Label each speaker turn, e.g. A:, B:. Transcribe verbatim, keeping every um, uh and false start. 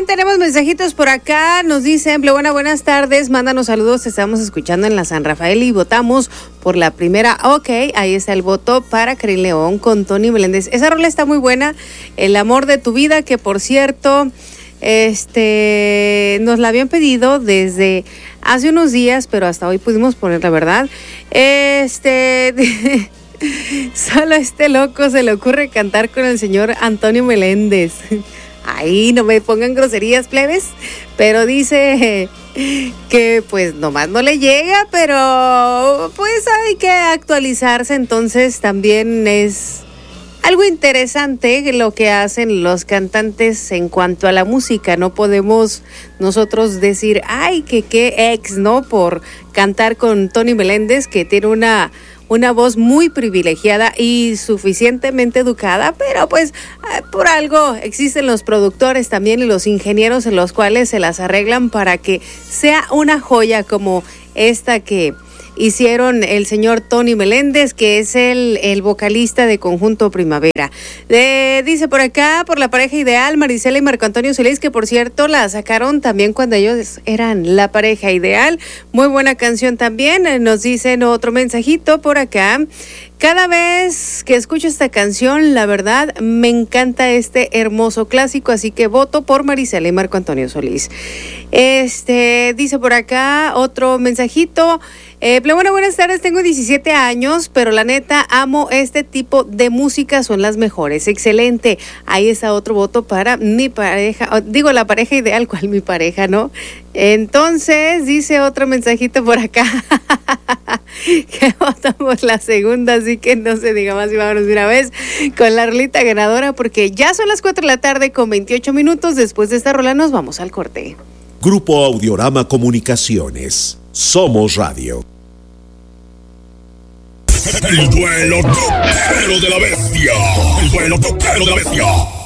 A: tenemos mensajitos por acá. Nos dice, buenas, buenas tardes, mándanos saludos, te estamos escuchando en la San Rafael y votamos por la primera. Ok, ahí está el voto para Karin León con Tony Meléndez. Esa rola está muy buena, El amor de tu vida, que por cierto, este, nos la habían pedido desde hace unos días, pero hasta hoy pudimos ponerla, ¿verdad? Este... Solo a este loco se le ocurre cantar con el señor Antonio Meléndez. Ahí no me pongan groserías, plebes, pero dice que pues nomás no le llega, pero pues hay que actualizarse, entonces también es algo interesante lo que hacen los cantantes en cuanto a la música. No podemos nosotros decir, ay, que qué ex, ¿no? Por cantar con Tony Meléndez, que tiene una... una voz muy privilegiada y suficientemente educada, pero pues por algo existen los productores también y los ingenieros en los cuales se las arreglan para que sea una joya como esta que hicieron el señor Tony Meléndez, que es el, el vocalista de Conjunto Primavera. Eh, dice por acá, por la pareja ideal, Marisela y Marco Antonio Solís, que por cierto la sacaron también cuando ellos eran la pareja ideal. Muy buena canción también. Eh, nos dicen otro mensajito por acá. Cada vez que escucho esta canción, la verdad, me encanta este hermoso clásico, así que voto por Marisela y Marco Antonio Solís. Este, dice por acá otro mensajito. Eh, bueno, buenas tardes, tengo diecisiete años, pero la neta amo este tipo de música, son las mejores. Excelente. Ahí está otro voto para mi pareja, digo la pareja ideal, ¿cuál mi pareja, no? Entonces, dice otro mensajito por acá, que votamos la segunda, así que no se diga más y vámonos de una vez con la rolita ganadora, porque ya son las cuatro de la tarde con veintiocho minutos. Después de esta rola nos vamos al corte.
B: Grupo Audiorama Comunicaciones. Somos Radio.
C: El duelo toquero de la bestia. El duelo toquero de la bestia.